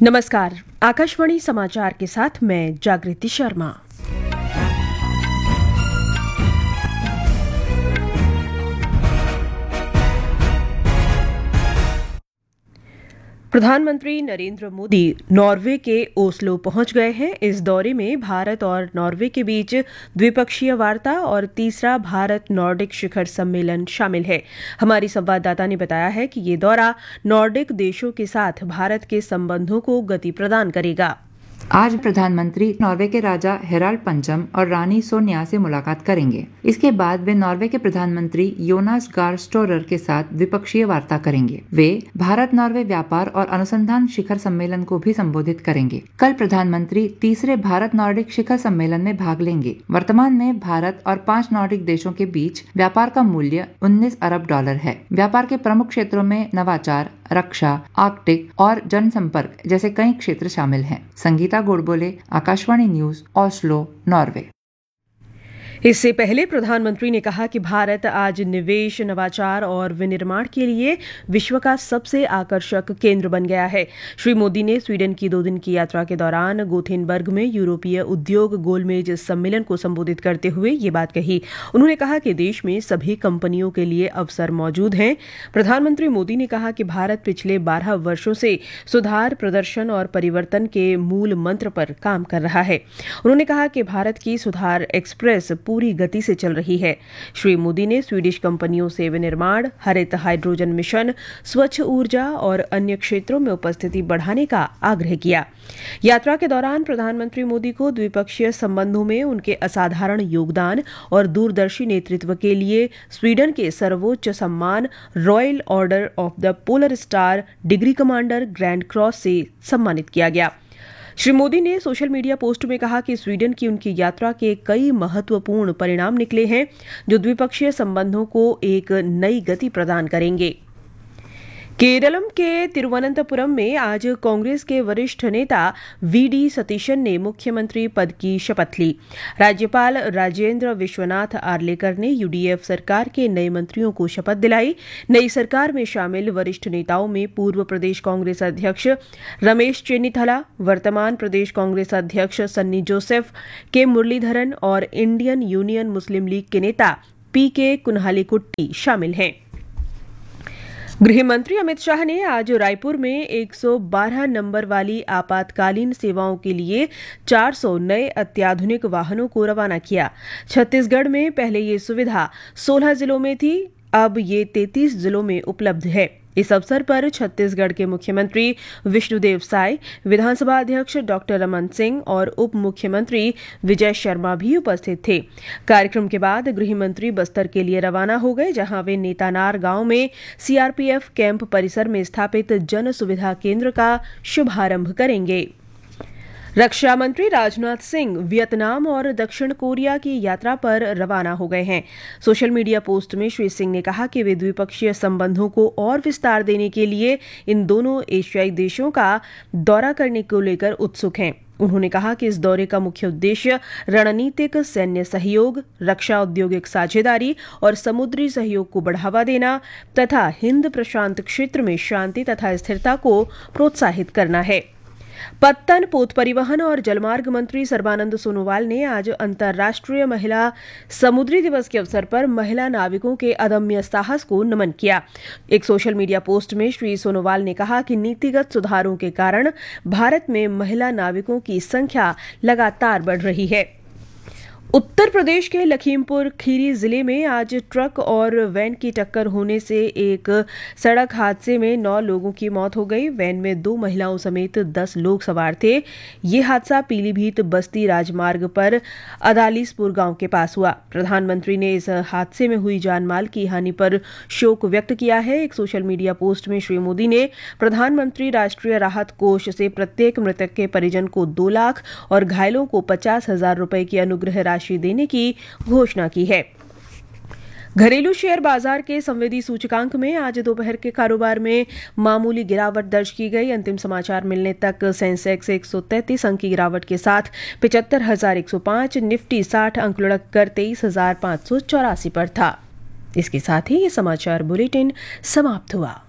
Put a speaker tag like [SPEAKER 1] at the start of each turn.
[SPEAKER 1] नमस्कार। आकाशवाणी समाचार के साथ मैं जागृति शर्मा। प्रधानमंत्री नरेंद्र मोदी नॉर्वे के ओस्लो पहुंच गए हैं। इस दौरे में भारत और नॉर्वे के बीच द्विपक्षीय वार्ता और तीसरा भारत नॉर्डिक शिखर सम्मेलन शामिल है। हमारी संवाददाता ने बताया है कि ये दौरा नॉर्डिक देशों के साथ भारत के संबंधों को गति प्रदान करेगा।
[SPEAKER 2] आज प्रधानमंत्री नॉर्वे के राजा हेराल्ड पंचम और रानी सोनिया से मुलाकात करेंगे। इसके बाद वे नॉर्वे के प्रधानमंत्री योनास गार स्टोरर के साथ द्विपक्षीय वार्ता करेंगे। वे भारत नॉर्वे व्यापार और अनुसंधान शिखर सम्मेलन को भी संबोधित करेंगे। कल प्रधानमंत्री तीसरे भारत नॉर्डिक शिखर सम्मेलन में भाग लेंगे। वर्तमान में भारत और 5 नॉर्डिक देशों के बीच व्यापार का मूल्य $19 अरब है। व्यापार के प्रमुख क्षेत्रों में नवाचार, रक्षा, आर्कटिक और जनसंपर्क जैसे कई क्षेत्र शामिल हैं। Sangeeta Godbole, Akashvani news, Oslo, Norway.
[SPEAKER 1] इससे पहले प्रधानमंत्री ने कहा कि भारत आज निवेश, नवाचार और विनिर्माण के लिए विश्व का सबसे आकर्षक केंद्र बन गया है। श्री मोदी ने स्वीडन की 2 दिन की यात्रा के दौरान गोथेनबर्ग में यूरोपीय उद्योग गोलमेज सम्मेलन को संबोधित करते हुए ये बात कही। उन्होंने कहा कि देश में सभी कंपनियों के लिए अवसर मौजूद हैं। प्रधानमंत्री मोदी ने कहा कि भारत पिछले 12 वर्षों से सुधार, प्रदर्शन और परिवर्तन के मूल मंत्र पर काम कर रहा है। उन्होंने कहा कि भारत की सुधार एक्सप्रेस पूरी गति से चल रही है। श्री मोदी ने स्वीडिश कंपनियों से विनिर्माण, हरित हाइड्रोजन मिशन, स्वच्छ ऊर्जा और अन्य क्षेत्रों में उपस्थिति बढ़ाने का आग्रह किया। यात्रा के दौरान प्रधानमंत्री मोदी को द्विपक्षीय संबंधों में उनके असाधारण योगदान और दूरदर्शी नेतृत्व के लिए स्वीडन के सर्वोच्च सम्मान royal order of the polar star degree commander grand cross से सम्मानित किया गया। श्री मोदी ने सोशल मीडिया पोस्ट में कहा कि स्वीडन की उनकी यात्रा के कई महत्वपूर्ण परिणाम निकले हैं जो द्विपक्षीय संबंधों को एक नई गति प्रदान करेंगे। केरलम के तिरुवनंतपुरम में आज कांग्रेस के वरिष्ठ नेता वीडी सतीशन ने मुख्यमंत्री पद की शपथ ली। राज्यपाल राजेंद्र विश्वनाथ आर्लेकर ने यूडीएफ सरकार के नए मंत्रियों को शपथ दिलाई। नई सरकार में शामिल वरिष्ठ नेताओं में पूर्व प्रदेश कांग्रेस अध्यक्ष रमेश चेन्निथला, वर्तमान प्रदेश कांग्रेस अध्यक्ष सन्नी जोसेफ, के मुरलीधरन और इंडियन यूनियन मुस्लिम लीग के नेता पीके कुन्हालीकुट्टी शामिल हैं। गृह मंत्री अमित शाह ने आज रायपुर में 112 नंबर वाली आपातकालीन सेवाओं के लिए 400 नए अत्याधुनिक वाहनों को रवाना किया। छत्तीसगढ़ में पहले ये सुविधा 16 जिलों में थी, अब ये 33 जिलों में उपलब्ध है। इस अवसर पर छत्तीसगढ़ के मुख्यमंत्री विष्णुदेव साय, विधानसभा अध्यक्ष डॉक्टर रमन सिंह और उप मुख्यमंत्री विजय शर्मा भी उपस्थित थे। कार्यक्रम के बाद गृह मंत्री बस्तर के लिए रवाना हो गए, जहां वे नेतानार गांव में सीआरपीएफ कैंप परिसर में स्थापित जन सुविधा केंद्र का शुभारंभ करेंगे। रक्षा मंत्री राजनाथ सिंह वियतनाम और दक्षिण कोरिया की यात्रा पर रवाना हो गए हैं। सोशल मीडिया पोस्ट में श्री सिंह ने कहा कि वे द्विपक्षीय संबंधों को और विस्तार देने के लिए इन दोनों एशियाई देशों का दौरा करने को लेकर उत्सुक हैं। उन्होंने कहा कि इस दौरे का मुख्य उद्देश्य रणनीतिक सैन्य सहयोग, रक्षा औद्योगिक साझेदारी और समुद्री सहयोग को बढ़ावा देना तथा हिंद प्रशांत क्षेत्र में शांति तथा स्थिरता को प्रोत्साहित करना है। पत्तन, पोत परिवहन और जलमार्ग मंत्री सर्बानंद सोनोवाल ने आज अंतर्राष्ट्रीय महिला समुद्री दिवस के अवसर पर महिला नाविकों के अदम्य साहस को नमन किया। एक सोशल मीडिया पोस्ट में श्री सोनोवाल ने कहा कि नीतिगत सुधारों के कारण भारत में महिला नाविकों की संख्या लगातार बढ़ रही है। उत्तर प्रदेश के लखीमपुर खीरी जिले में आज ट्रक और वैन की टक्कर होने से एक सड़क हादसे में 9 लोगों की मौत हो गई। वैन में 2 महिलाओं समेत 10 लोग सवार थे। ये हादसा पीलीभीत बस्ती राजमार्ग पर अदालीसपुर गांव के पास हुआ। प्रधानमंत्री ने इस हादसे में हुई जानमाल की हानि पर शोक व्यक्त किया है। एक सोशल मीडिया पोस्ट में श्री मोदी ने प्रधानमंत्री राष्ट्रीय राहत कोष से प्रत्येक मृतक के परिजन को 2 लाख और घायलों को 50,000 रुपए की अनुग्रह राशि देने की घोषणा की है। घरेलू शेयर बाजार के संवेदी सूचकांक में आज दोपहर के कारोबार में मामूली गिरावट दर्ज की गई। अंतिम समाचार मिलने तक सेंसेक्स 133 अंक की गिरावट के साथ 75,105, निफ्टी 60 अंक लुढ़क कर 23,584 पर था। इसके साथ ही ये समाचार बुलेटिन समाप्त हुआ।